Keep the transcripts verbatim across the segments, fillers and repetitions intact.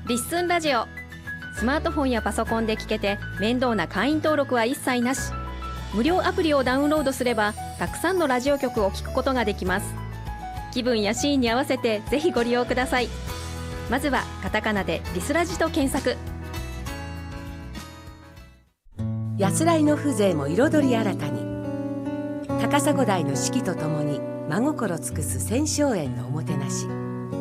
リッスンラジオ。スマートフォンやパソコンで聞けて面倒な会員登録は一切なし。無料アプリをダウンロードすればたくさんのラジオ局を聞くことができます。気分やシーンに合わせてぜひご利用ください。まずはカタカナでリスラジと検索。 安らいの風情も彩り新たに、高砂台の四季とともに真心尽くす千松園のおもてなし。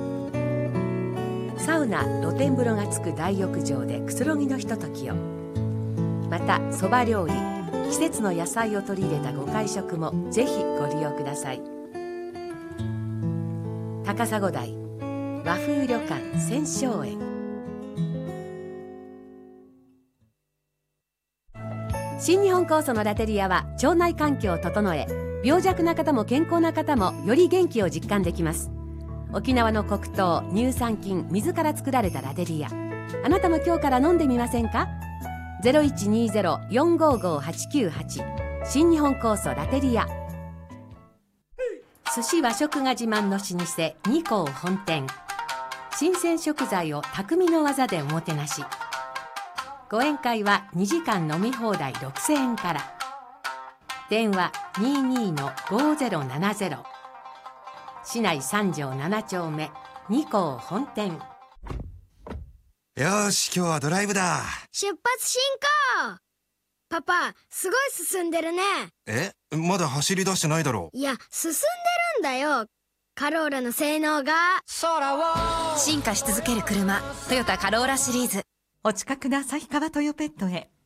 サウナ露天風呂がつく大浴場でくつろぎのひとときを。またそば料理、季節の野菜を取り入れたご会食もぜひご利用ください。高砂台和風旅館千松園。新日本酵素のラテリアは腸内環境を整え、病弱な方も健康な方もより元気を実感できます。沖縄の黒糖、乳酸菌、水から作られたラテリア、あなたも今日から飲んでみませんか。 ゼロいちにゼロ よんごーごーはちきゅうはち 新日本酵素ラテリア。寿司和食が自慢の老舗二幸本店。新鮮食材を匠の技でおもてなし。ご宴会はにじかん飲み放題ろくせんえんから。電話 にーにーのごーぜろななぜろ。市内三条七丁目二幸本店。 よし、今日はドライブだ。 出発進行。パパ、すごい進んでるね。 え、まだ走り出してないだろ。 いや、進んでるんだよ。カローラの性能が。 進化し続ける車、トヨタカローラシリーズ。 お近くの旭川トヨペットへ。